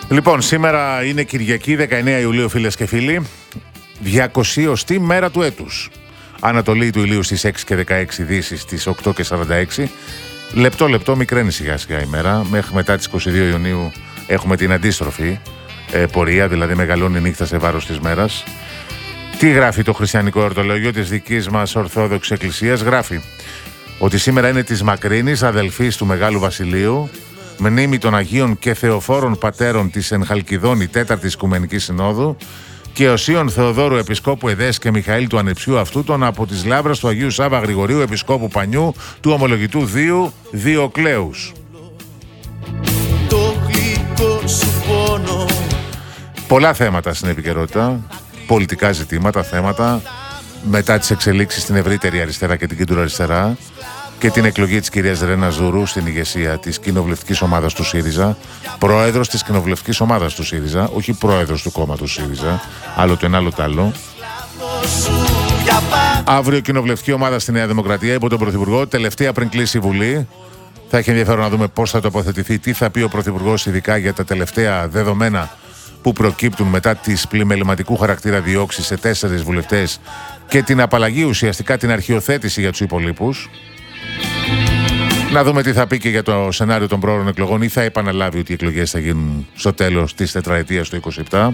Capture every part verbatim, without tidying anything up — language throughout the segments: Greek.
Λοιπόν, σήμερα είναι Κυριακή, δεκαεννέα Ιουλίου, φίλες και φίλοι. διακοσιοστή μέρα του έτους. Ανατολή του ηλίου στις έξι και δεκαέξι, δύση στις οκτώ και σαράντα έξι. Λεπτό λεπτό μικραίνει σιγά σιγά η μέρα. Μέχρι μετά τις είκοσι δύο Ιουνίου έχουμε την αντίστροφη ε, πορεία, δηλαδή μεγαλώνει η νύχτα σε βάρος της μέρας. Τι γράφει το χριστιανικό εορτολόγιο της δικής μας Ορθόδοξης Εκκλησίας? Γράφει ότι σήμερα είναι της Μακρύνης, αδελφής του Μεγάλου Βασιλείου, μνήμη των Αγίων και Θεοφόρων Πατέρων της εν Χαλκιδόνη τέταρτης Οικουμενικής Συνόδου και Οσίων Θεοδόρου Επισκόπου Εδές και Μιχαήλ του Ανεψιού Αυτούτων από τις λάβρες του Αγίου Σάβα Γρηγορίου Επισκόπου Πανιού του Ομολογητού Δίου Διοκλέους. Πολλά θέματα στην επικαιρότητα, πολιτικά ζητήματα, θέματα μετά τις εξελίξεις στην ευρύτερη αριστερά και την κεντροαριστερά και την εκλογή της κυρίας Ρένα Ζουρού στην ηγεσία της κοινοβουλευτικής ομάδας του ΣΥΡΙΖΑ, πρόεδρος της κοινοβουλευτικής ομάδας του ΣΥΡΙΖΑ, όχι πρόεδρος του κόμματος ΣΥΡΙΖΑ, άλλο το ένα άλλο το άλλο. Αύριο κοινοβουλευτική ομάδα στη Νέα Δημοκρατία υπό τον Πρωθυπουργό, τελευταία πριν κλείσει η Βουλή. Θα έχει ενδιαφέρον να δούμε πώς θα τοποθετηθεί, τι θα πει ο Πρωθυπουργός ειδικά για τα τελευταία δεδομένα που προκύπτουν μετά τις πλημεληματικού χαρακτήρα διώξεις σε τέσσερις βουλευτές και την απαλλαγή, ουσιαστικά την αρχιοθέτηση για τους υπολείπους. Να δούμε τι θα πει και για το σενάριο των πρόωρων εκλογών, ή θα επαναλάβει ότι οι εκλογές θα γίνουν στο τέλος της τετραετίας του είκοσι επτά.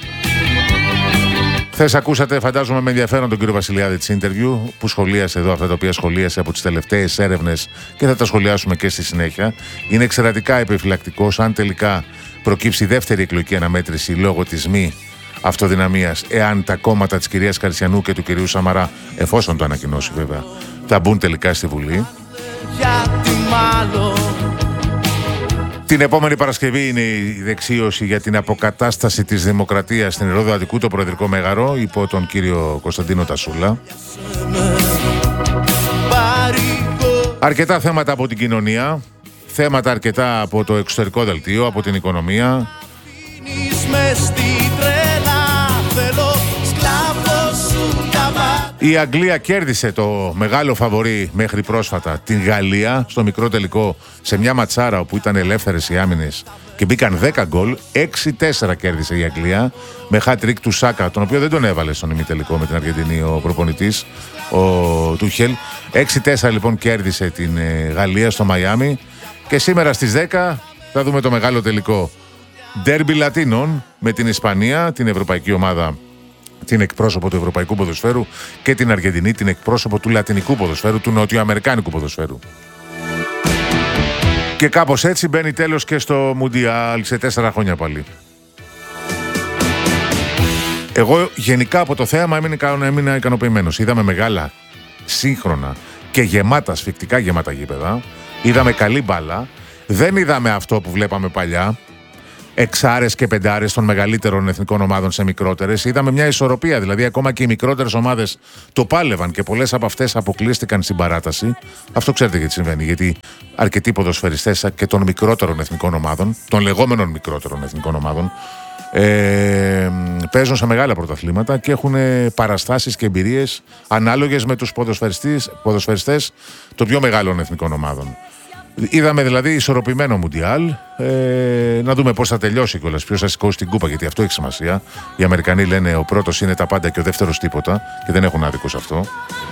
Χθες ακούσατε, φαντάζομαι με ενδιαφέρον, τον κύριο Βασιλιάδη της Interview, που σχολίασε εδώ αυτά τα οποία σχολίασε από τις τελευταίες έρευνες και θα τα σχολιάσουμε και στη συνέχεια. Είναι εξαιρετικά επιφυλακτικός αν τελικά προκύψει δεύτερη εκλογική αναμέτρηση λόγω της μη αυτοδυναμίας, εάν τα κόμματα της κυρίας Καρσιανού και του κυρίου Σαμαρά, εφόσον το ανακοινώσει βέβαια, θα μπουν τελικά στη Βουλή. Την επόμενη Παρασκευή είναι η δεξίωση για την αποκατάσταση της δημοκρατίας στην Ρόδο Αττικού, το Προεδρικό Μέγαρο, υπό τον κύριο Κωνσταντίνο Τασούλα. Αρκετά θέματα από την κοινωνία, θέματα αρκετά από το εξωτερικό δελτίο, από την οικονομία. Η Αγγλία κέρδισε το μεγάλο φαβορί μέχρι πρόσφατα, την Γαλλία, στο μικρό τελικό, σε μια ματσάρα όπου ήταν ελεύθερες οι άμυνες και μπήκαν δέκα γκολ. έξι τέσσερα κέρδισε η Αγγλία με hat-trick του Σάκα, τον οποίο δεν τον έβαλε στον ημιτελικό με την Αργεντινή ο προπονητής, ο Τούχελ. έξι τέσσερα λοιπόν κέρδισε την Γαλλία στο Μαϊάμι και σήμερα στις δέκα θα δούμε το μεγάλο τελικό. Ντέρμπι Λατίνων με την Ισπανία, την ευρωπαϊκή ομάδα, την εκπρόσωπο του ευρωπαϊκού ποδοσφαίρου, και την Αργεντινή, την εκπρόσωπο του λατινικού ποδοσφαίρου, του νοτιοαμερικάνικου ποδοσφαίρου. Και κάπως έτσι μπαίνει τέλος και στο Μουντιάλ σε τέσσερα χρόνια πάλι. Εγώ γενικά από το θέαμα έμεινα ικανοποιημένος. Είδαμε μεγάλα, σύγχρονα και γεμάτα, σφιχτικά γεμάτα γήπεδα. Είδαμε καλή μπάλα. Δεν είδαμε αυτό που βλέπαμε παλιά, εξάρες και πεντάρες των μεγαλύτερων εθνικών ομάδων σε μικρότερες. Είδαμε μια ισορροπία, δηλαδή ακόμα και οι μικρότερες ομάδες το πάλευαν και πολλές από αυτές αποκλείστηκαν στην παράταση. Αυτό ξέρετε γιατί συμβαίνει, γιατί αρκετοί ποδοσφαιριστές και των μικρότερων εθνικών ομάδων, των λεγόμενων μικρότερων εθνικών ομάδων, ε, παίζουν σε μεγάλα πρωταθλήματα και έχουν παραστάσεις και εμπειρίες ανάλογες με τους ποδοσφαιριστές των πιο μεγάλων εθνικών ομάδων. Είδαμε δηλαδή ισορροπημένο Μουντιάλ. Ε, να δούμε πώς θα τελειώσει κιόλας, ποιος θα σηκώσει την κούπα, γιατί αυτό έχει σημασία. Οι Αμερικανοί λένε ο πρώτος είναι τα πάντα και ο δεύτερος τίποτα, και δεν έχουν άδικο σε αυτό.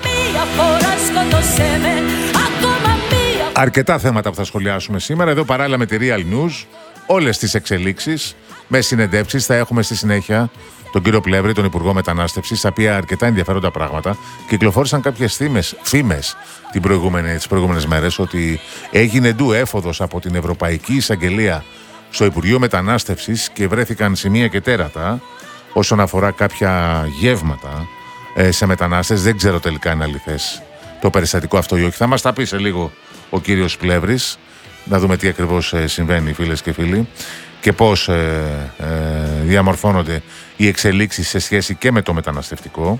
Αρκετά θέματα που θα σχολιάσουμε σήμερα εδώ, παράλληλα με τη Real News, όλες τις εξελίξεις με συνεντεύξεις. Θα έχουμε στη συνέχεια τον κύριο Πλεύρη, τον Υπουργό Μετανάστευσης, στα οποία αρκετά ενδιαφέροντα πράγματα. Κυκλοφόρησαν κάποιες φήμες, φήμες την προηγούμενη, τις προηγούμενες μέρες, ότι έγινε ντου έφοδος από την Ευρωπαϊκή Εισαγγελία στο Υπουργείο Μετανάστευσης και βρέθηκαν σημεία και τέρατα όσον αφορά κάποια γεύματα ε, σε μετανάστες. Δεν ξέρω τελικά αν είναι αληθές το περιστατικό αυτό ή όχι. Θα μας τα πει σε λίγο ο κύριος Πλεύρης, να δούμε τι ακριβώς ε, συμβαίνει, φίλες και φίλοι, και πώς ε, ε, διαμορφώνονται οι εξελίξεις σε σχέση και με το μεταναστευτικό.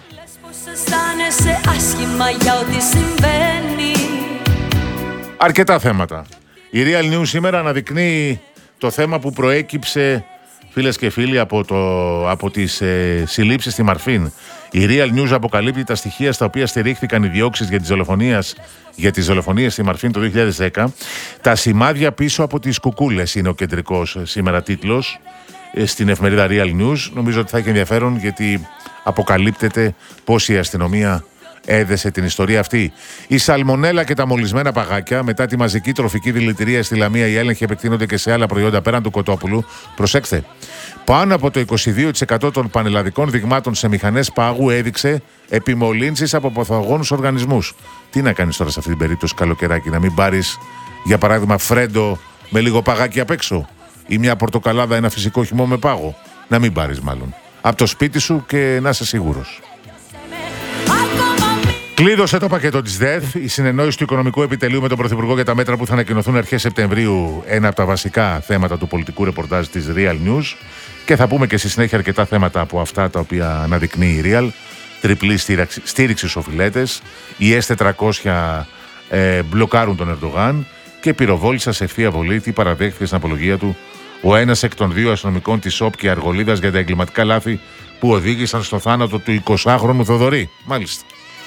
Αρκετά θέματα. Η Real News σήμερα αναδεικνύει το θέμα που προέκυψε φίλες και φίλοι, από, το, από τις ε, συλλήψεις στη Μαρφίν. Η Real News αποκαλύπτει τα στοιχεία στα οποία στηρίχθηκαν οι διώξεις για τις δολοφονίες, για τις δολοφονίες στη Μαρφίν το δύο χιλιάδες δέκα. Τα σημάδια πίσω από τις κουκούλες είναι ο κεντρικός σήμερα τίτλος ε, στην εφημερίδα Real News. Νομίζω ότι θα έχει ενδιαφέρον, γιατί αποκαλύπτεται πώς η αστυνομία έδεσε την ιστορία αυτή. Η σαλμονέλα και τα μολυσμένα παγάκια. Μετά τη μαζική τροφική δηλητηρία στη Λαμία, οι έλεγχοι επεκτείνονται και σε άλλα προϊόντα πέραν του κοτόπουλου. Προσέξτε. Πάνω από το είκοσι δύο τοις εκατό των πανελλαδικών δειγμάτων σε μηχανές πάγου έδειξε επιμολύνσεις από παθογόνους οργανισμούς. Τι να κάνεις τώρα σε αυτή την περίπτωση, καλοκαιράκι, να μην πάρεις για παράδειγμα φρέντο με λίγο παγάκι απ' έξω, ή μια πορτοκαλάδα, ένα φυσικό χυμό με πάγο? Να μην πάρεις μάλλον. Από το σπίτι σου και να είσαι σίγουρος. Κλείδωσε το πακέτο της ΔΕΘ, η συνεννόηση του Οικονομικού Επιτελείου με τον Πρωθυπουργό για τα μέτρα που θα ανακοινωθούν αρχές Σεπτεμβρίου, ένα από τα βασικά θέματα του πολιτικού ρεπορτάζ της Real News. Και θα πούμε και στη συνέχεια αρκετά θέματα από αυτά τα οποία αναδεικνύει η Real. Τριπλή στήριξη στους οφειλέτες, οι ες τετρακόσια ε, μπλοκάρουν τον Ερντογάν και πυροβόλησα σε ευθεία βολή. Τι παραδέχθηκε στην απολογία του ο ένας εκ των δύο αστυνομικών της ΟΠ και Αργολίδας για τα εγκληματικά λάθη που οδήγησαν στο θάνατο του εικοσάχρονου Θοδωρή. Μάλιστα.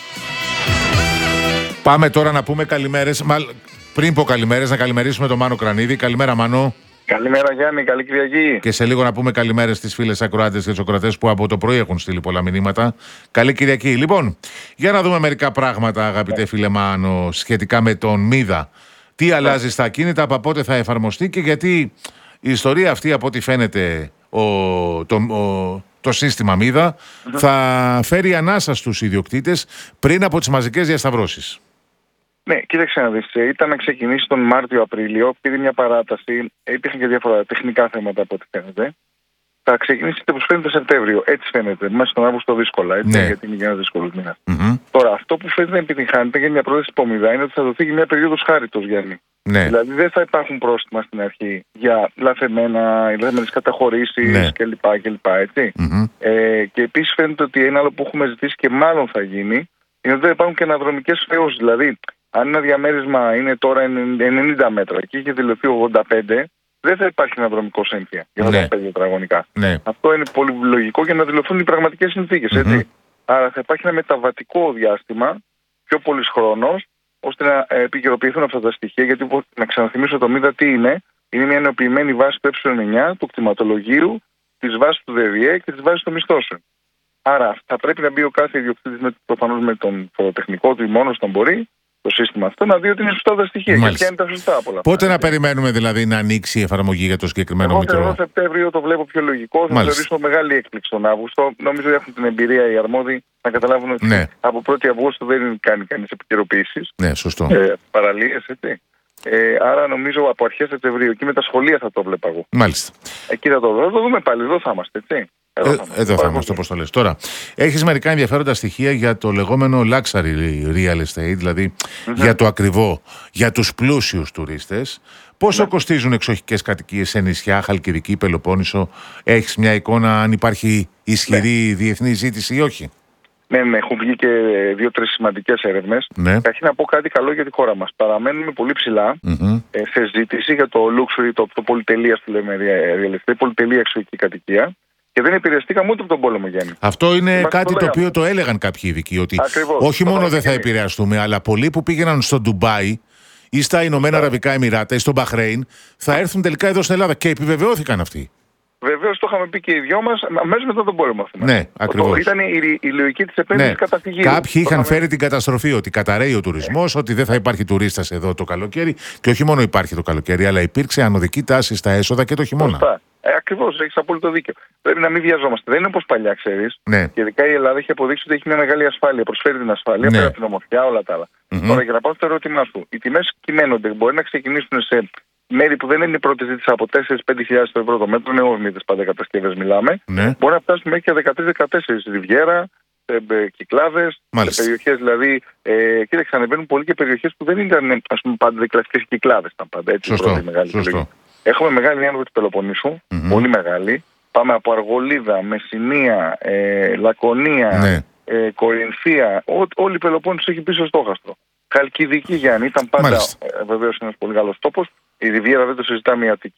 Πάμε τώρα να πούμε καλημέρες. Μα, πριν πω καλημέρες, να καλημερίσουμε τον Μάνο Κρανίδη. Καλημέρα, Μάνο. Καλημέρα, Γιάννη. Καλή Κυριακή. Και σε λίγο να πούμε καλημέρες στις φίλες ακροάτες και τους ακροατές που από το πρωί έχουν στείλει πολλά μηνύματα. Καλή Κυριακή. Λοιπόν, για να δούμε μερικά πράγματα, αγαπητέ yeah. φίλε Μάνο, σχετικά με τον Μίδα. Τι yeah. αλλάζει στα ακίνητα, από πότε θα εφαρμοστεί και γιατί η ιστορία αυτή, από ό,τι φαίνεται, ο, το, ο, το σύστημα Μίδα mm-hmm. θα φέρει ανάσα στους ιδιοκτήτες πριν από τις μαζικές διασταυρώσεις. Ναι, κοίταξε να δεις, ήταν να ξεκινήσει τον Μάρτιο-Απρίλιο, πήρε μια παράταση, υπήρχαν και διάφορα τεχνικά θέματα από ό,τι φαίνεται. Θα ξεκινήσει όπως φαίνεται το Σεπτέμβριο, έτσι φαίνεται, μέσα στον Αύγουστο δύσκολα, έτσι, ναι. γιατί είναι ένα δύσκολο μήνα. Mm-hmm. Τώρα, αυτό που φαίνεται να επιτυγχάνεται για μια πρόταση υπομηδά είναι ότι θα δοθεί και μια περίοδος χάριτος, Γιάννη. Ναι. Δηλαδή δεν θα υπάρχουν πρόστιμα στην αρχή για λαθεμένα, λαθεμένες καταχωρήσεις ναι. κλπ. κλπ έτσι. Mm-hmm. Ε, και επίσης φαίνεται ότι ένα άλλο που έχουμε ζητήσει και μάλλον θα γίνει είναι ότι δεν υπάρχουν και αναδρομικές χρεώσεις. Δηλαδή, αν ένα διαμέρισμα είναι τώρα ενενήντα μέτρα και είχε δηλωθεί ογδόντα πέντε, δεν θα υπάρχει αναδρομικό έμφυα για ογδόντα πέντε ναι. τετραγωνικά. Ναι. Αυτό είναι πολύ λογικό για να δηλωθούν οι πραγματικές συνθήκες. Mm-hmm. Άρα θα υπάρχει ένα μεταβατικό διάστημα, πιο πολύς χρόνος, ώστε να επικαιροποιηθούν αυτά τα στοιχεία. Γιατί να ξαναθυμίσω το Μίδα τι είναι. Είναι μια ενοποιημένη βάση του ε εννιά, του κτηματολογίου, της βάσης του ΔΕΔΙΕ και της βάσης των μισθώσεων. Άρα θα πρέπει να μπει ο κάθε ιδιοκτήτης προφανώς με τον φοροτεχνικό του ή μόνος τον μπορεί. Το σύστημα αυτό να δει ότι είναι σωστά τα στοιχεία. Μάλιστα. Και ποια είναι τα σωστά από όλα. Πότε να περιμένουμε δηλαδή να ανοίξει η εφαρμογή για το συγκεκριμένο Εγώ μητρό? Εγώ Σεπτέμβριο το βλέπω πιο λογικό. Θα θεωρήσω μεγάλη έκπληξη τον Αύγουστο. Νομίζω ότι έχουν την εμπειρία οι αρμόδιοι να καταλάβουν ότι ναι. από πρώτη Αυγούστου δεν κάνει κανείς επικαιροποιήσεις. Ναι, σωστό. Ε, παραλίες, έτσι. Ε, άρα νομίζω από αρχές Σεπτεμβρίου και με τα σχολεία θα το βλέπα εγώ. Μάλιστα. Εκεί θα το δω. Θα το δούμε πάλι. Εδώ θα είμαστε, έτσι. Εδώ θα είμαστε, εδώ θα είμαστε όπως το λες. Τώρα, έχεις μερικά ενδιαφέροντα στοιχεία για το λεγόμενο luxury real estate, δηλαδή mm-hmm. για το ακριβό, για τους πλούσιους τουρίστες. Πόσο mm-hmm. κοστίζουν εξοχικές κατοικίες σε νησιά, Χαλκιδική, Πελοπόννησο? Έχεις μια εικόνα αν υπάρχει ισχυρή ναι. διεθνή ζήτηση ή όχι? Ναι, ναι, έχουν βγει και δύο-τρεις σημαντικές έρευνες. Ναι. Καταρχήν να πω κάτι καλό για τη χώρα μας. Παραμένουμε πολύ ψηλά mm-hmm. σε ζήτηση για το luxury, το, το πολυτελείας που λέμε real estate, πολυτελεία εξοχική κατοικία. Και δεν επηρεαστήκαμε ούτε από τον πόλεμο, Γιάννη. Αυτό είναι Είμαστε κάτι το, το οποίο το έλεγαν κάποιοι ειδικοί. Ότι ακριβώς, όχι μόνο δεν θα επηρεαστούμε, αλλά πολλοί που πήγαιναν στο Ντουμπάι ή στα Ηνωμένα Αραβικά Εμιράτα ή στο Μπαχρέιν θα έρθουν τελικά εδώ στην Ελλάδα. Και επιβεβαιώθηκαν αυτοί. Βεβαίως το είχαμε πει και οι δυο μας αμέσως μετά τον πόλεμο. Ναι, ακριβώς. Ήταν η, η λογική της επένδυσης ναι. καταφυγή. Κάποιοι είχαν είχαμε... φέρει την καταστροφή, ότι καταραίει ο τουρισμός, ναι. ότι δεν θα υπάρχει τουρίστας εδώ το καλοκαίρι. Και όχι μόνο υπάρχει το καλοκαίρι, αλλά υπήρξε ανωδική τάση στα έσοδα και το χειμώνα. Ε, ακριβώς, έχεις απόλυτο δίκιο. Πρέπει να μην βιαζόμαστε. Δεν είναι όπως παλιά, ξέρεις. Ναι. Και ειδικά η Ελλάδα έχει αποδείξει ότι έχει μια μεγάλη ασφάλεια. Προσφέρει την ασφάλεια, ναι. πέρα από την ομορφιά, όλα τα άλλα. Mm-hmm. Τώρα για να πάω στο ερώτημά σου, οι τιμές κυμαίνονται. Μπορεί να ξεκινήσουν σε μέρη που δεν είναι η πρώτη ζήτηση από τέσσερα με πέντε χιλιάδες ευρώ το μέτρο, νεοσμήτες πάντα κατασκευές μιλάμε. Ναι. Μπορεί να φτάσουμε μέχρι και δεκατρείς δεκατέσσερις Ριβιέρα, Κυκλάδες, περιοχές δηλαδή. Ε, κοίταξε, ανεβαίνουν πολύ και περιοχές που δεν ήταν ας πούμε πάντα δικλασικές Κυκλάδες. Ήταν πάντα έτσι. Σωστό, μεγάλη σωστό. Έχουμε μεγάλη άνοδο του Πελοποννήσου, mm-hmm. πολύ μεγάλη. Πάμε από Αργολίδα, Μεσσηνία, ε, Λακωνία, ναι. ε, Κορινθία. Ό, όλη η Πελοπόννησος έχει πίσω στόχαστρο. Χαλκιδική, Γιάννη, ήταν πάντα ε, βεβαίως ένας πολύ καλός τόπος. Η Ριβιέρα δεν το συζητάμε, η Αττική.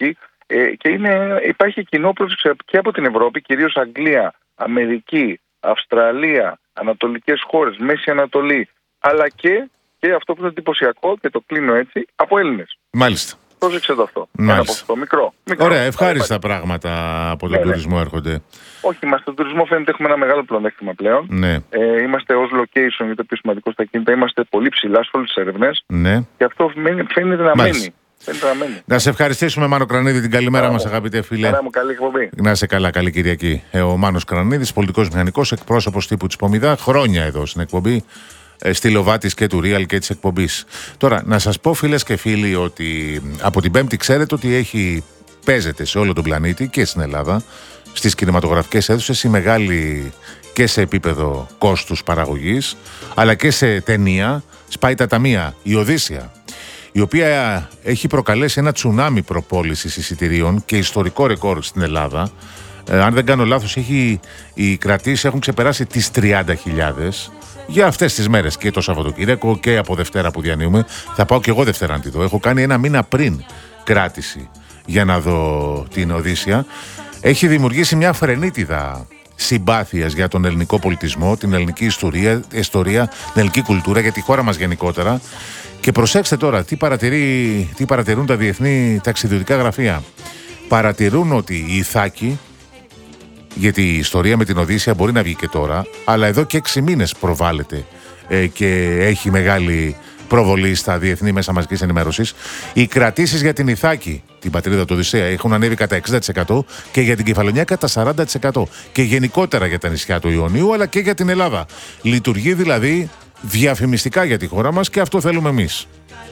Ε, και είναι, υπάρχει κοινό πρόσεξε και από την Ευρώπη, κυρίως Αγγλία, Αμερική, Αυστραλία, ανατολικές χώρες, Μέση Ανατολή, αλλά και, και αυτό που είναι εντυπωσιακό, και το κλείνω έτσι, από Έλληνες. Μάλιστα. Πρόσεξε το αυτό. Μάλιστα. Ένα ποσοστό μικρό, μικρό. Ωραία, ευχάριστα πράγματα από τον ναι, τουρισμό ναι. έρχονται. Όχι, είμαστε στον τουρισμό φαίνεται έχουμε ένα μεγάλο πλεονέκτημα πλέον. Ναι. Ε, είμαστε ως location, για το πιο σημαντικό στα κινητά, είμαστε πολύ ψηλά σε όλες τις έρευνες. Ναι. Και αυτό φαίνεται να μένει. Να, να σε ευχαριστήσουμε, Μάνο Κρανίδη, την καλημέρα μας, αγαπητέ φίλε. Χαρά μου, καλή εκπομπή. Να είσαι καλά, καλή Κυριακή. Ε, ο Μάνος Κρανίδης, πολιτικός μηχανικός, εκπρόσωπος τύπου της Πομιδά, χρόνια εδώ στην εκπομπή, ε, στη Λοβάτης και του Real και της εκπομπής. Τώρα, να σας πω, φίλες και φίλοι, ότι από την Πέμπτη ξέρετε ότι έχει, παίζεται σε όλο τον πλανήτη και στην Ελλάδα, στις κινηματογραφικές αίθουσες, η μεγάλη και σε επίπεδο κόστους παραγωγής, αλλά και σε ταινία, σπάει τα ταμεία, η Οδύσσεια, η οποία έχει προκαλέσει ένα τσουνάμι προπόλησης εισιτηρίων και ιστορικό ρεκόρ στην Ελλάδα. Ε, αν δεν κάνω λάθος, έχει, οι κρατήσεις έχουν ξεπεράσει τις τριάντα χιλιάδες για αυτές τις μέρες, και το Σαββατοκύριακο και από Δευτέρα που διανύουμε. Θα πάω και εγώ Δευτέρα να τη δω. Έχω κάνει ένα μήνα πριν κράτηση για να δω την Οδύσσεια. Έχει δημιουργήσει μια φρενίτιδα συμπάθειας για τον ελληνικό πολιτισμό, την ελληνική ιστορία, ιστορία, την ελληνική κουλτούρα, για τη χώρα μας γενικότερα. Και προσέξτε τώρα, τι, παρατηρεί, τι παρατηρούν τα διεθνή ταξιδιωτικά γραφεία. Παρατηρούν ότι η Ιθάκη, γιατί η ιστορία με την Οδύσσεια μπορεί να βγει και τώρα, αλλά εδώ και έξι μήνες προβάλλεται ε, και έχει μεγάλη προβολή στα διεθνή μέσα μαζικής ενημέρωσης. Οι κρατήσεις για την Ιθάκη, την πατρίδα του Οδυσσέα, έχουν ανέβει κατά εξήντα τοις εκατό και για την Κεφαλονιά κατά σαράντα τοις εκατό. Και γενικότερα για τα νησιά του Ιωνίου, αλλά και για την Ελλάδα. Λειτουργεί δηλαδή διαφημιστικά για τη χώρα μας και αυτό θέλουμε εμείς.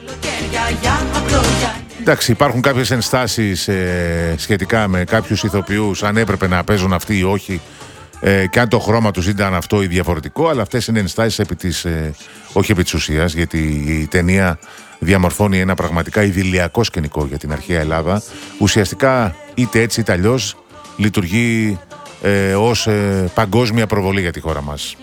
Εντάξει, υπάρχουν κάποιες ενστάσεις ε, σχετικά με κάποιους ηθοποιούς, αν έπρεπε να παίζουν αυτοί ή όχι, ε, και αν το χρώμα τους ήταν αυτό ή διαφορετικό, αλλά αυτές είναι ενστάσεις επί της, ε, όχι επί της ουσίας, γιατί η ταινία διαμορφώνει ένα πραγματικά ιδηλιακό σκηνικό για την αρχαία Ελλάδα. Ουσιαστικά είτε έτσι είτε αλλιώς λειτουργεί ε, ως ε, παγκόσμια προβολή για τη χώρα μας.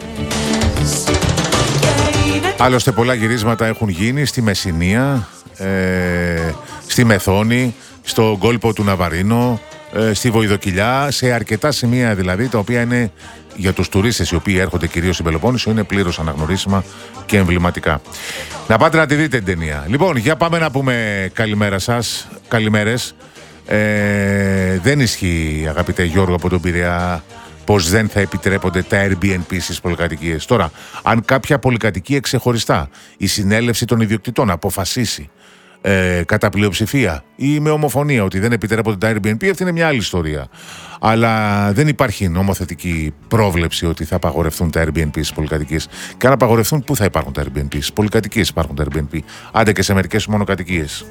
Άλλωστε πολλά γυρίσματα έχουν γίνει στη Μεσσηνία, ε, στη Μεθόνη, στο κόλπο του Ναβαρίνο, ε, στη Βοηδοκυλιά, σε αρκετά σημεία δηλαδή, τα οποία είναι για τους τουρίστες οι οποίοι έρχονται κυρίως στην Πελοπόννησο, είναι πλήρως αναγνωρίσιμα και εμβληματικά. Να πάτε να τη δείτε την ταινία. Λοιπόν, για πάμε να πούμε καλημέρα σας, καλημέρες. Ε, δεν ισχύει, αγαπητέ Γιώργο από τον Πειραιά, πως δεν θα επιτρέπονται τα Airbnb στις πολυκατοικίες. Τώρα, αν κάποια πολυκατοικία ξεχωριστά η συνέλευση των ιδιοκτητών αποφασίσει ε, κατά πλειοψηφία ή με ομοφωνία ότι δεν επιτρέπονται τα Airbnb, αυτή είναι μια άλλη ιστορία. Αλλά δεν υπάρχει νομοθετική πρόβλεψη ότι θα απαγορευτούν τα Airbnb στις πολυκατοικίες. Και αν απαγορευτούν, πού θα υπάρχουν τα Airbnb? Στις πολυκατοικίες υπάρχουν τα Airbnb. Άντε και σε μερικές μονοκατοικίες.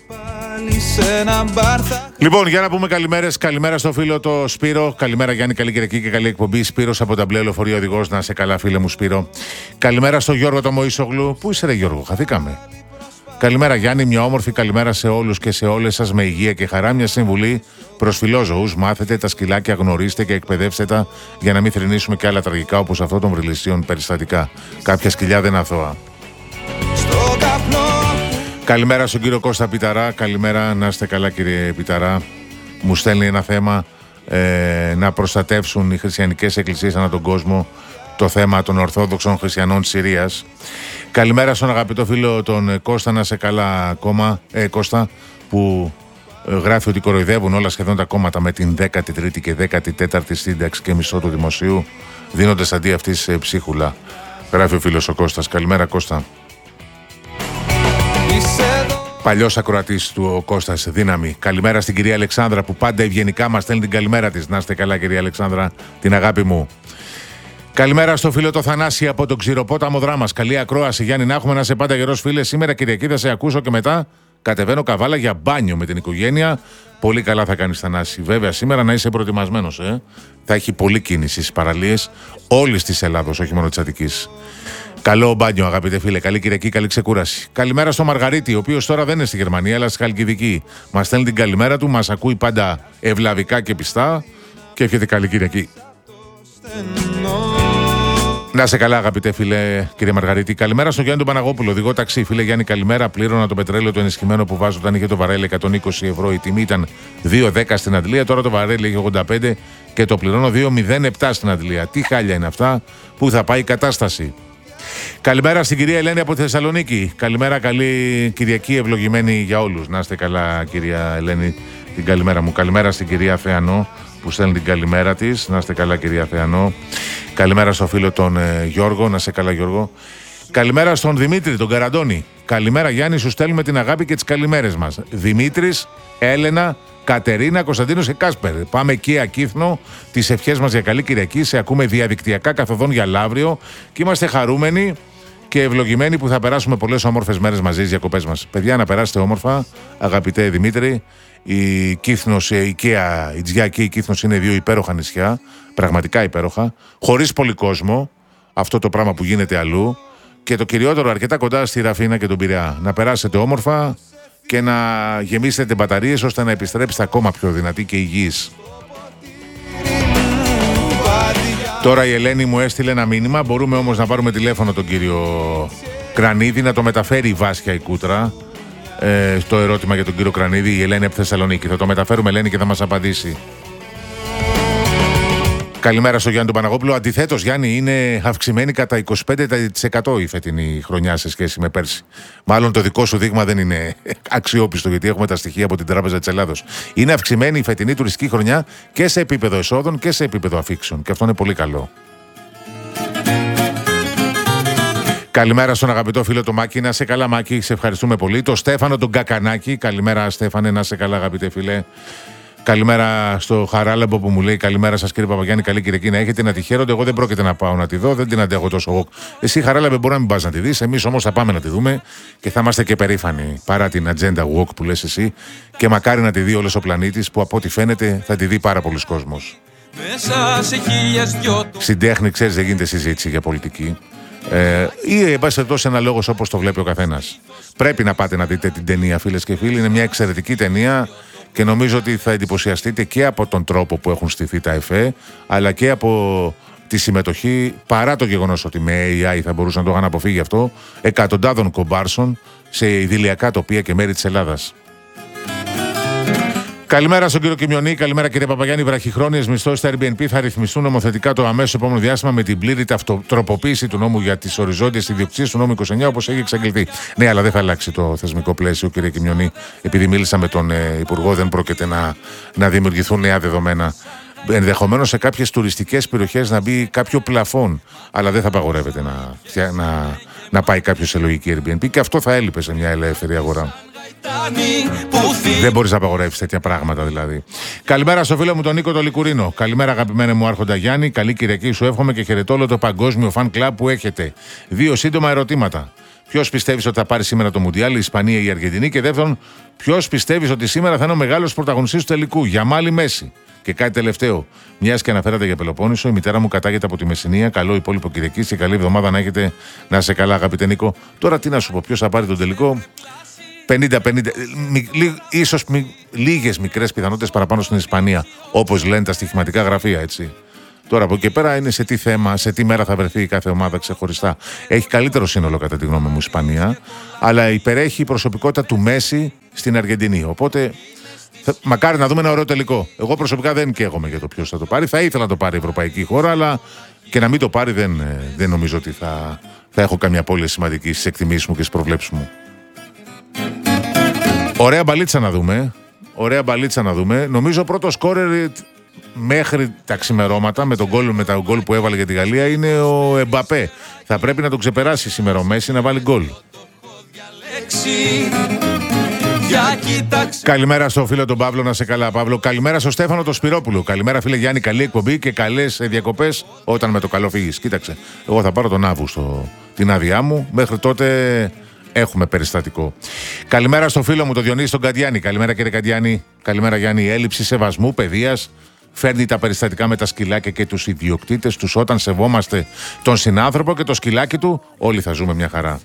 Λοιπόν, για να πούμε καλημέρες. Καλημέρα στο φίλο το Σπύρο. Καλημέρα Γιάννη, καλή Κυριακή και καλή εκπομπή. Σπύρος από τα μπλε λεωφορείο οδηγός. Να σε καλά, φίλε μου Σπύρο. Καλημέρα στο Γιώργο το Μωυσογλου. Πού είσαι, ρε Γιώργο, χαθήκαμε. Καλημέρα Γιάννη, μια όμορφη καλημέρα σε όλους και σε όλες σας με υγεία και χαρά. Μια συμβουλή προς φιλόζωους. Μάθετε τα σκυλάκια, γνωρίστε και εκπαιδεύστε τα για να μην θρηνήσουμε και άλλα τραγικά όπως αυτό των βρυλισίων περιστατικά. Κάποια σκυλιά δεν είναι αθώα. Καλημέρα στον κύριο Κώστα Πιταρά. Καλημέρα, να είστε καλά κύριε Πιταρά. Μου στέλνει ένα θέμα ε, να προστατεύσουν οι χριστιανικές εκκλησίες ανά τον κόσμο, το θέμα των Ορθόδοξων Χριστιανών της Συρίας. Καλημέρα στον αγαπητό φίλο τον Κώστα, να σε καλά ακόμα, ε, Κώστα, που ε, γράφει ότι κοροϊδεύουν όλα σχεδόν τα κόμματα με την δέκατη τρίτη και δέκατη τέταρτη σύνταξη και μισθό του δημοσίου, δίνοντας αντί αυτής ε, ψίχουλα. Γράφει ο φίλος ο Κώστας. Καλημέρα Κώστα. Παλιός ακροατής του ο Κώστας, δύναμη. Καλημέρα στην κυρία Αλεξάνδρα που πάντα ευγενικά μας στέλνει την καλημέρα της. Να είστε καλά κυρία Αλεξάνδρα, την αγάπη μου. Καλημέρα στο φίλο το Θανάση από τον Ξηροπόταμο Δράμας. Καλή ακρόαση Γιάννη, να έχουμε, να σε πάντα γερός φίλε. Σήμερα Κυριακή θα σε ακούσω και μετά κατεβαίνω Καβάλα για μπάνιο με την οικογένεια. Πολύ καλά θα κάνεις Θανάση. Βέβαια σήμερα να είσαι προετοιμασμένος, ε. Θα έχει πολλή κίνηση στις παραλίες όλης της Ελλάδος, όχι μόνο της Αττικής. Καλό μπάνιο, αγαπητέ φίλε. Καλή Κυριακή, καλή ξεκούραση. Καλημέρα στο Μαργαρίτη, ο οποίος τώρα δεν είναι στη Γερμανία, αλλά στη Χαλκιδική. Μας στέλνει την καλημέρα του, μας ακούει πάντα ευλαβικά και πιστά και εύχεται καλή Κυριακή. Να σε καλά, αγαπητέ φίλε, κύριε Μαργαρίτη. Καλημέρα στον Γιάννη τον Παναγόπουλο, οδηγό ταξί. Φίλε Γιάννη, καλημέρα. Πλήρωνα το πετρέλαιο το ενισχυμένο που βάζω όταν είχε το βαρέλι εκατόν είκοσι ευρώ. Η τιμή ήταν δύο δέκα στην Αντλία. Τώρα το βαρέλι έχει ογδόντα πέντε και το πληρώνω δύο μηδέν επτά στην Αντλία. Τι χάλια είναι αυτά, πού θα πάει η κατάσταση. Καλημέρα στην κυρία Ελένη από τη Θεσσαλονίκη. Καλημέρα, καλή Κυριακή, ευλογημένη για όλους. Να είστε καλά, κυρία Ελένη, την καλημέρα μου. Καλημέρα στην κυρία Θεανό που στέλνει την καλημέρα της. Να είστε καλά, κυρία Θεανό. Καλημέρα στο φίλο τον ε, Γιώργο. Να είστε καλά, Γιώργο. Καλημέρα στον Δημήτρη, τον Καραντώνη. Καλημέρα, Γιάννη, σου στέλνουμε την αγάπη και τις καλημέρες μας. Δημήτρης, Έλενα, Κατερίνα, Κωνσταντίνος και Κάσπερ. Πάμε εκεί, Ακύθνο. Τις ευχές μας για καλή Κυριακή. Σε ακούμε διαδικτυακά καθοδόν για Λαύριο και είμαστε χαρούμενοι και ευλογημένοι που θα περάσουμε πολλές όμορφες μέρες μαζί στις διακοπές μας. Παιδιά, να περάσετε όμορφα, αγαπητέ Δημήτρη. Η Κύθνος, η Οικαία, η Τζιά και η Κύθνος είναι δύο υπέροχα νησιά, πραγματικά υπέροχα, χωρίς πολύ κόσμο, αυτό το πράγμα που γίνεται αλλού, και το κυριότερο αρκετά κοντά στη Ραφίνα και τον Πειραιά. Να περάσετε όμορφα και να γεμίσετε μπαταρίες ώστε να επιστρέψετε ακόμα πιο δυνατοί και υγιείς. Τώρα η Ελένη μου έστειλε ένα μήνυμα, μπορούμε όμως να πάρουμε τηλέφωνο τον κύριο Κρανίδη, να το μεταφέρει η Βάσια η Κούτρα. Ε, στο ερώτημα για τον κύριο Κρανίδη, η Ελένη από τη Θεσσαλονίκη. Θα το μεταφέρουμε, Ελένη, και θα μας απαντήσει. Καλημέρα στο Γιάννη τον Παναγόπουλο. Αντιθέτως, Γιάννη, είναι αυξημένη κατά είκοσι πέντε τοις εκατό η φετινή χρονιά σε σχέση με πέρσι. Μάλλον το δικό σου δείγμα δεν είναι αξιόπιστο, γιατί έχουμε τα στοιχεία από την Τράπεζα της Ελλάδος. Είναι αυξημένη η φετινή τουριστική χρονιά και σε επίπεδο εσόδων και σε επίπεδο αφήξεων. Και αυτό είναι πολύ καλό. Καλημέρα στον αγαπητό φίλο το Μάκη. Να σε καλά, Μάκη, σε ευχαριστούμε πολύ. Το Στέφανο τον Κακανάκη. Καλημέρα, Στέφανε, να σε καλά, αγαπητέ φίλε. Καλημέρα στο Χαράλαμπο που μου λέει καλημέρα σας, κύριε Παπαγιάννη. Καλή Κυριακή να έχετε, να τη χαίρονται. Εγώ δεν πρόκειται να πάω να τη δω, δεν την αντέχω τόσο εγώ. Εσύ, Χαράλαμπε, μπορεί να μην πας να τη δεις. Εμείς όμως θα πάμε να τη δούμε και θα είμαστε και περήφανοι παρά την agenda walk που λες εσύ. Και μακάρι να τη δει όλος ο πλανήτης που από ό,τι φαίνεται θα τη δει πάρα πολλοί κόσμος. Στην τέχνη, ξέρεις, δεν γίνεται συζήτηση για πολιτική. Ε, ή εν πάση περιπτώσει ένα λόγος όπως το βλέπει ο καθένας. Πρέπει να πάτε να δείτε την ταινία, φίλες και φίλοι. Είναι μια εξαιρετική ταινία και νομίζω ότι θα εντυπωσιαστείτε και από τον τρόπο που έχουν στηθεί τα εφέ, αλλά και από τη συμμετοχή, παρά το γεγονός ότι με έι άι θα μπορούσαν να το είχαν αποφύγει αυτό, εκατοντάδων κομπάρσων σε ιδηλιακά τοπία και μέρη της Ελλάδας. Καλημέρα στον κύριο Κιμιονή, καλημέρα κύριε Παπαγιάννη. Βραχυχρόνιες μισθώσεις στα Airbnb θα ρυθμιστούν νομοθετικά το αμέσως επόμενο διάστημα με την πλήρη τροποποίηση του νόμου για τις οριζόντιες ιδιοκτησίες του νόμου είκοσι εννιά, όπως έχει εξαγγελθεί. Ναι, αλλά δεν θα αλλάξει το θεσμικό πλαίσιο, κύριε Κιμιονή. Επειδή μίλησα με τον ε, Υπουργό, δεν πρόκειται να, να δημιουργηθούν νέα δεδομένα. Ενδεχομένως σε κάποιες τουριστικές περιοχές να μπει κάποιο πλαφόν, αλλά δεν θα απαγορεύεται να, να, να πάει κάποιο σε λογική Airbnb και αυτό θα έλειπε σε μια ελεύθερη αγορά. Δεν μπορείς να απαγορεύσεις τέτοια πράγματα δηλαδή. Καλημέρα στο φίλο μου τον Νίκο το Λικουρίνο. Καλημέρα αγαπημένε μου Άρχοντα Γιάννη. Καλή Κυριακή σου εύχομαι και χαιρετώ όλο το παγκόσμιο φαν κλαμπ που έχετε. Δύο σύντομα ερωτήματα. Ποιος πιστεύεις ότι θα πάρει σήμερα το Μουντιάλ, η Ισπανία ή η Αργεντινή? Και δεύτερον, ποιος πιστεύεις ότι σήμερα θα είναι ο μεγάλος πρωταγωνιστής του τελικού, Γιαμάλ ή Μέση? Και κάτι τελευταίο. Μιας και αναφέρατε για Πελοπόννησο, η μητέρα μου κατάγεται από τη Μεσσηνία. Καλό υπόλοιπο Κυριακή και καλή εβδομάδα να έχετε. Να σε καλά, αγαπητέ Νίκο. Τώρα τι να σου πω, ποιος θα πάρει τον τελικό? πενήντα πενήντα, ίσως μη, λίγες μικρές πιθανότητες παραπάνω στην Ισπανία, όπως λένε τα στοιχηματικά γραφεία, έτσι. Τώρα από εκεί και πέρα είναι σε τι θέμα, σε τι μέρα θα βρεθεί η κάθε ομάδα ξεχωριστά. Έχει καλύτερο σύνολο κατά τη γνώμη μου η Ισπανία, αλλά υπερέχει η προσωπικότητα του Μέση στην Αργεντινή. Οπότε θα, μακάρι να δούμε ένα ωραίο τελικό. Εγώ προσωπικά δεν καίγομαι για το ποιος θα το πάρει. Θα ήθελα να το πάρει η ευρωπαϊκή χώρα, αλλά και να μην το πάρει δεν, δεν νομίζω ότι θα, θα έχω καμία απώλεια σημαντική στις εκτιμήσεις μου και στις προβλέψεις μου. Ωραία μπαλίτσα να δούμε. Ωραία μπαλίτσα να δούμε. Νομίζω ο πρώτος σκόρερ μέχρι τα ξημερώματα με τον γκολ, με τα γκολ που έβαλε για τη Γαλλία είναι ο Εμπαπέ. Θα πρέπει να τον ξεπεράσει σήμερα ο Μέση να βάλει γκολ. Καλημέρα στο φίλο τον Παύλο, να σε καλά Παύλο. Καλημέρα στο Στέφανο τον Σπυρόπουλο. Καλημέρα φίλε Γιάννη, καλή εκπομπή και καλές διακοπές όταν με το καλό φύγεις. Κοίταξε, εγώ θα πάρω τον Αύγουστο την άδειά μου. Μέχρι τότε έχουμε περιστατικό. Καλημέρα στο φίλο μου τον Διονύση τον Καντιάνη. Καλημέρα κύριε Καντιάνη. Καλημέρα Γιάννη. Η έλλειψη σεβασμού, παιδείας φέρνει τα περιστατικά με τα σκυλάκια και τους ιδιοκτήτες τους. Όταν σεβόμαστε τον συνάνθρωπο και το σκυλάκι του, όλοι θα ζούμε μια χαρά.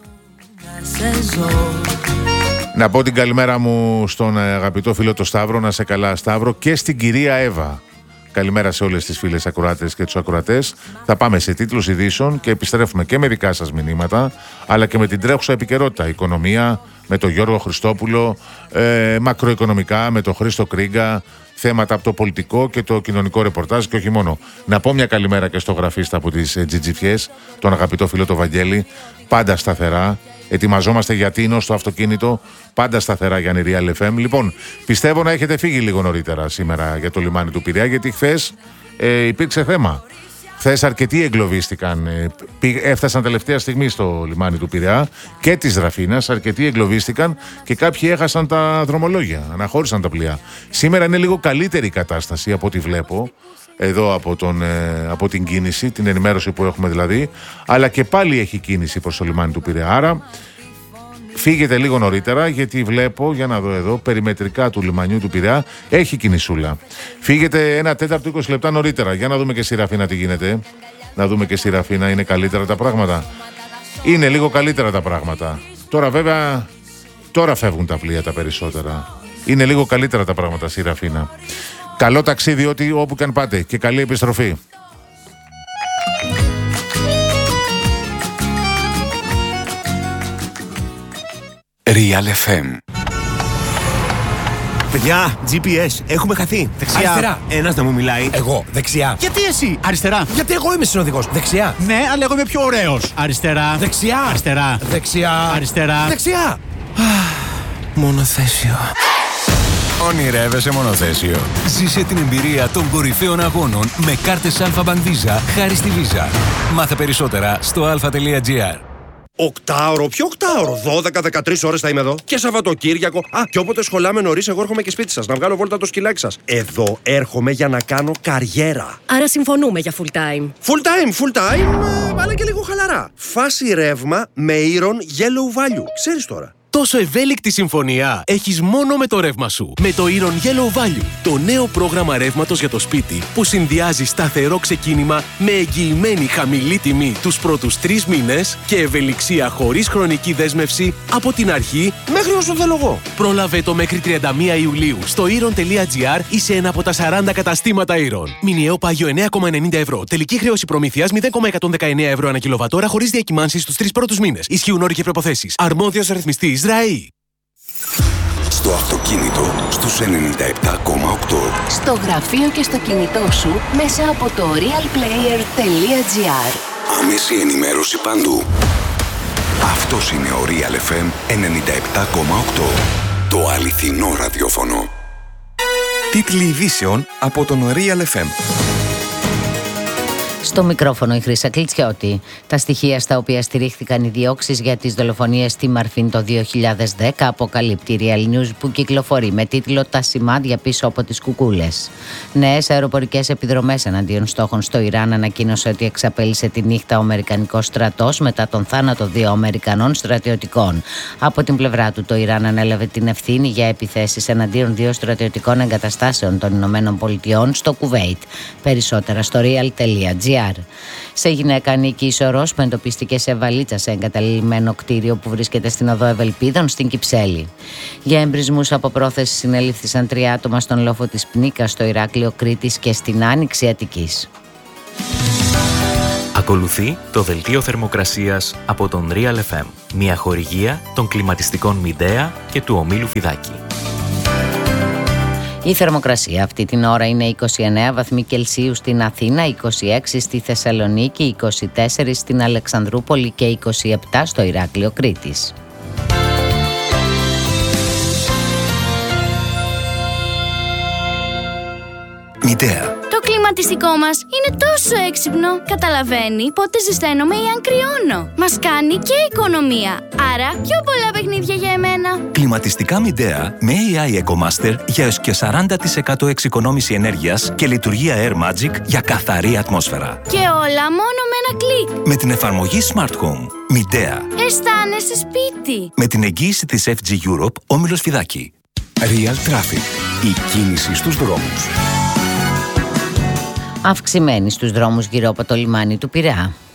Να πω την καλημέρα μου στον αγαπητό φίλο το Σταύρο, να σε καλά Σταύρο, και στην κυρία Εύα. καλημέρα σε όλες τις φίλες ακροάτες και τους ακροατές. Θα πάμε σε τίτλους ειδήσεων και επιστρέφουμε και με δικά σας μηνύματα, αλλά και με την τρέχουσα επικαιρότητα. Οικονομία με τον Γιώργο Χριστόπουλο, ε, μακροοικονομικά με τον Χρήστο Κρίγκα, θέματα από το πολιτικό και το κοινωνικό ρεπορτάζ και όχι μόνο. Να πω μια καλημέρα και στο γραφίστα από τις Τζιτζιφιές, τον αγαπητό φίλο το Βαγγέλη, πάντα σταθερά. Ετοιμαζόμαστε για Τίνο στο αυτοκίνητο, πάντα σταθερά για Real εφ εμ. Λοιπόν, πιστεύω να έχετε φύγει λίγο νωρίτερα σήμερα για το λιμάνι του Πειραιά, γιατί χθες ε, υπήρξε θέμα. Χθες αρκετοί εγκλωβίστηκαν, ε, έφτασαν τελευταία στιγμή στο λιμάνι του Πειραιά και της Ραφίνας, αρκετοί εγκλωβίστηκαν και κάποιοι έχασαν τα δρομολόγια, αναχώρησαν τα πλοία. Σήμερα είναι λίγο καλύτερη η κατάσταση από ό,τι βλέπω εδώ από, τον, ε, από την κίνηση, την ενημέρωση που έχουμε δηλαδή, αλλά και πάλι έχει κίνηση προς το λιμάνι του Πειραιά. Άρα φύγετε λίγο νωρίτερα, γιατί βλέπω, για να δω εδώ, περιμετρικά του λιμανιού του Πειραιά έχει κινησούλα. Φύγετε ένα τέταρτο είκοσι λεπτά νωρίτερα, για να δούμε και στη Ραφίνα τι γίνεται. Να δούμε και στη Ραφίνα, είναι καλύτερα τα πράγματα. Είναι λίγο καλύτερα τα πράγματα. Τώρα βέβαια, τώρα φεύγουν τα πλοία τα περισσότερα. Είναι λίγο καλύτερα τα πράγματα στη Ραφίνα. Καλό ταξίδι ό,τι όπου και αν πάτε και καλή επιστροφή. Real εφ εμ. Παιδιά, τζι πι ες, έχουμε χαθεί. Δεξιά. Αριστερά. Ένας να μου μιλάει. Εγώ, δεξιά. Γιατί εσύ, αριστερά. Γιατί εγώ είμαι συνοδηγός. Δεξιά. Ναι, αλλά εγώ είμαι πιο ωραίος. Αριστερά. Δεξιά. Αριστερά. Δεξιά. Αριστερά. Δεξιά. Μονοθέσιο. Ονειρεύεσαι μονοθέσιο. Ζήσε την εμπειρία των κορυφαίων αγώνων με κάρτες Alpha Bank Visa χάρη στη Visa. Μάθε περισσότερα στο αλφα τελεία τζι άρ. Οκτάωρο, ποιο οκτάωρο, δώδεκα με δεκατρείς ώρες θα είμαι εδώ. Και Σαββατοκύριακο. Α, και όποτε σχολάμε νωρίς, εγώ έρχομαι και σπίτι σας να βγάλω βόλτα το σκυλάκι σας. Εδώ έρχομαι για να κάνω καριέρα. Άρα συμφωνούμε για full time. Full time, full time, ε, αλλά και λίγο χαλαρά. Φάση ρεύμα με Iron Yellow Value. Ξέρεις τώρα. Τόσο ευέλικτη συμφωνία έχεις μόνο με το ρεύμα σου. Με το Iron Yellow Value, το νέο πρόγραμμα ρεύματος για το σπίτι που συνδυάζει σταθερό ξεκίνημα με εγγυημένη χαμηλή τιμή τους πρώτους τρεις μήνες και ευελιξία χωρίς χρονική δέσμευση από την αρχή Μέχρι όσο θέλω εγώ. Πρόλαβε το μέχρι τριάντα μία Ιουλίου στο iron τελεία τζι άρ ή σε ένα από τα σαράντα καταστήματα Iron. Μηνιαίο πάγιο εννέα κόμμα ενενήντα ευρώ. Τελική χρέωση προμήθειας μηδέν κόμμα εκατόν δεκαεννέα ευρώ ανά κιλοβατόρα χωρίς διακυμάνσεις στους τρεις πρώτους μήνες. Ισχύουν όροι και προϋποθέσεις. Αρμόδιος ρυθμιστής ΡΑΗ. Στο αυτοκίνητο στους ενενήντα επτά κόμμα οκτώ. Στο γραφείο και στο κινητό σου μέσα από το real player τελεία τζι άρ. Άμεση ενημέρωση παντού. Αυτός είναι ο Real εφ εμ ενενήντα επτά κόμμα οκτώ. Το αληθινό ραδιόφωνο. Τίτλοι ειδήσεων από τον Real εφ εμ. Στο μικρόφωνο η Χρύσα Κλιτσιώτη. Τα στοιχεία στα οποία στηρίχθηκαν οι διώξεις για τις δολοφονίες στη Μαρφίν το δύο χιλιάδες δέκα αποκαλύπτει η Real News, που κυκλοφορεί με τίτλο «Τα σημάδια πίσω από τις κουκούλες». Νέες αεροπορικές επιδρομές εναντίον στόχων στο Ιράν ανακοίνωσε ότι εξαπέλυσε τη νύχτα ο Αμερικανικός στρατός μετά τον θάνατο δύο Αμερικανών στρατιωτικών. Από την πλευρά του, το Ιράν ανέλαβε την ευθύνη για επιθέσεις εναντίον δύο στρατιωτικών εγκαταστάσεων των Ηνωμένων Πολιτειών στο Κουβέιτ. Περισσότερα στο real τελεία τζι άρ. Σε γυναίκα ανήκει η σωρός που εντοπίστηκε σε βαλίτσα σε εγκαταλειμμένο κτίριο που βρίσκεται στην οδό Ευελπίδων στην Κυψέλη. Για εμπρισμούς από πρόθεση συνελήφθησαν τρία άτομα στον λόφο της Πνίκας, στο Ηράκλειο Κρήτης και στην Άνοιξη Αττικής. Ακολουθεί το δελτίο θερμοκρασίας από τον Real εφ εμ, μια χορηγία των κλιματιστικών Μιντέα και του ομίλου Φιδάκη. Η θερμοκρασία αυτή την ώρα είναι είκοσι εννέα βαθμοί Κελσίου στην Αθήνα, είκοσι έξι στη Θεσσαλονίκη, είκοσι τέσσερα στην Αλεξανδρούπολη και είκοσι επτά στο Ηράκλειο Κρήτης. Μιντέα. Το κλιματιστικό μας είναι τόσο έξυπνο. Καταλαβαίνει πότε ζεσταίνομαι ή αν κρυώνω. Μας κάνει και οικονομία. Άρα πιο πολλά παιχνίδια για εμένα. Κλιματιστικά Μιντέα με έι άι EcoMaster για έως και σαράντα τοις εκατό εξοικονόμηση ενέργειας και λειτουργία Air Magic για καθαρή ατμόσφαιρα. Και όλα μόνο με ένα κλικ. Με την εφαρμογή Smart Home. Μιντέα. Αισθάνεσαι σπίτι. Με την εγγύηση της εφ τζι Europe, όμιλος Φιδάκη. Real Traffic. Η κίνηση στους δρόμους. Αυξημένη στους δρόμους γύρω από το λιμάνι του Πειραιά.